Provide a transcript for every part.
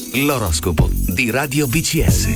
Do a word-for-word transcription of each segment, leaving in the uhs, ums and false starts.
L'oroscopo di Radio B C S.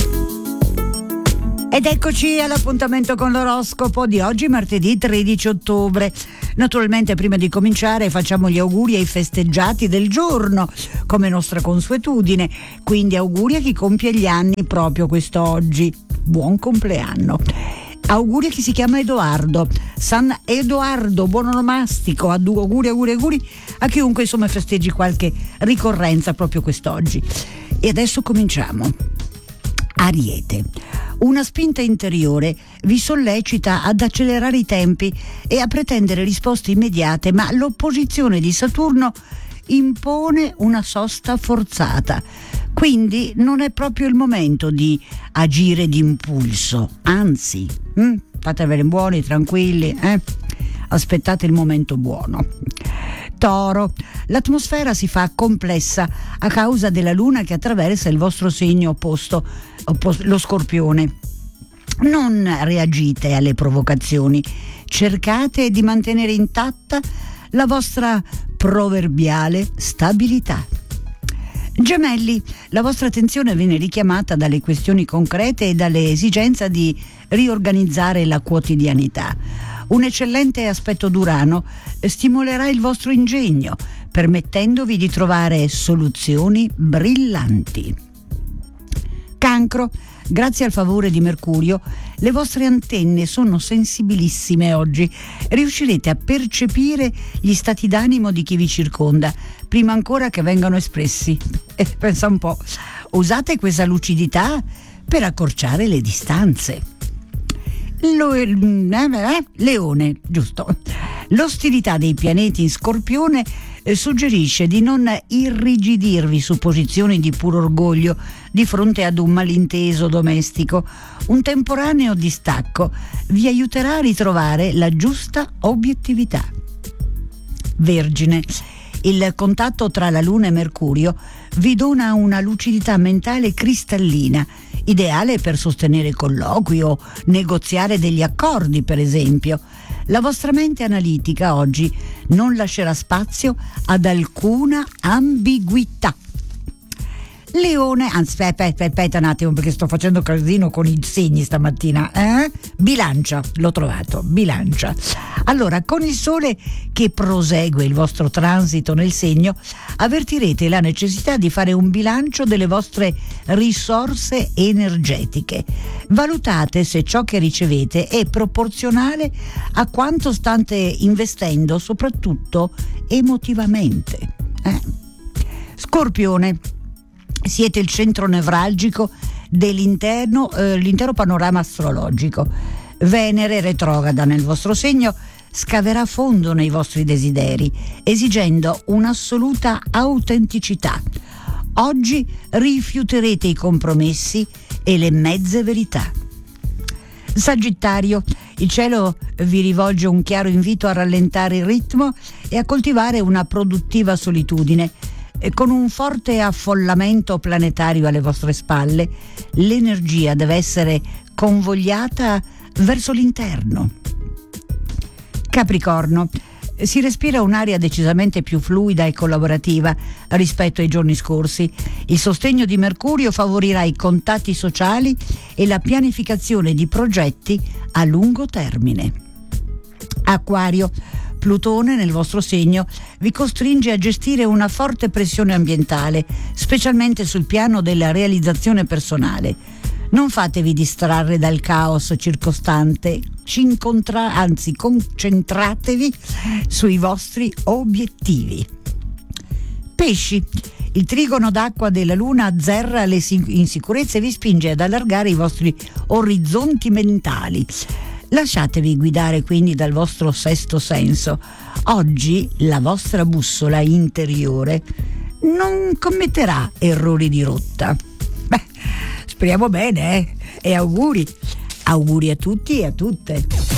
Ed eccoci all'appuntamento con l'oroscopo di oggi, martedì tredici ottobre. Naturalmente, prima di cominciare, facciamo gli auguri ai festeggiati del giorno, come nostra consuetudine. Quindi auguri a chi compie gli anni proprio quest'oggi. Buon compleanno. Auguri a chi si chiama Edoardo, San Edoardo, buon onomastico. Auguri, auguri, auguri a chiunque insomma festeggi qualche ricorrenza proprio quest'oggi. E adesso cominciamo. Ariete. Una spinta interiore vi sollecita ad accelerare i tempi e a pretendere risposte immediate, ma l'opposizione di Saturno impone una sosta forzata. Quindi non è proprio il momento di agire d'impulso, anzi, hm, fatevene buoni, tranquilli, eh? Aspettate il momento buono. Toro, l'atmosfera si fa complessa a causa della luna che attraversa il vostro segno opposto, opposto lo Scorpione. Non reagite alle provocazioni, cercate di mantenere intatta la vostra proverbiale stabilità. Gemelli, la vostra attenzione viene richiamata dalle questioni concrete e dall'esigenza di riorganizzare la quotidianità. Un eccellente aspetto d'Urano stimolerà il vostro ingegno, permettendovi di trovare soluzioni brillanti. Cancro, grazie al favore di Mercurio, le vostre antenne sono sensibilissime oggi. Riuscirete a percepire gli stati d'animo di chi vi circonda, prima ancora che vengano espressi. Eh, pensa un po', usate questa lucidità per accorciare le distanze. Lo, eh, Leone, giusto. L'ostilità dei pianeti in Scorpione eh, suggerisce di non irrigidirvi su posizioni di puro orgoglio di fronte ad un malinteso domestico. Un temporaneo distacco vi aiuterà a ritrovare la giusta obiettività. Vergine, il contatto tra la Luna e Mercurio vi dona una lucidità mentale cristallina, ideale per sostenere colloqui o negoziare degli accordi, per esempio. La vostra mente analitica oggi non lascerà spazio ad alcuna ambiguità. Leone, anzi, aspetta, aspetta un attimo perché sto facendo casino con i segni stamattina. Eh? Bilancia, l'ho trovato, bilancia. Allora, con il sole che prosegue il vostro transito nel segno, avvertirete la necessità di fare un bilancio delle vostre risorse energetiche. Valutate se ciò che ricevete è proporzionale a quanto state investendo, soprattutto emotivamente. Eh? Scorpione. Siete il centro nevralgico dell'interno, eh, l'intero panorama astrologico. Venere retrograda nel vostro segno scaverà a fondo nei vostri desideri, esigendo un'assoluta autenticità. Oggi rifiuterete i compromessi e le mezze verità. Sagittario, il cielo vi rivolge un chiaro invito a rallentare il ritmo e a coltivare una produttiva solitudine. Con un forte affollamento planetario alle vostre spalle, l'energia deve essere convogliata verso l'interno. Capricorno, si respira un'aria decisamente più fluida e collaborativa rispetto ai giorni scorsi. Il sostegno di Mercurio favorirà i contatti sociali e la pianificazione di progetti a lungo termine. Acquario, Plutone nel vostro segno vi costringe a gestire una forte pressione ambientale, specialmente sul piano della realizzazione personale. Non fatevi distrarre dal caos circostante, incontra- anzi concentratevi sui vostri obiettivi. Pesci, il trigono d'acqua della Luna azzerra le insicurezze e vi spinge ad allargare i vostri orizzonti mentali. Lasciatevi guidare quindi dal vostro sesto senso. Oggi la vostra bussola interiore non commetterà errori di rotta. Beh, speriamo bene, eh? E auguri. Auguri a tutti e a tutte.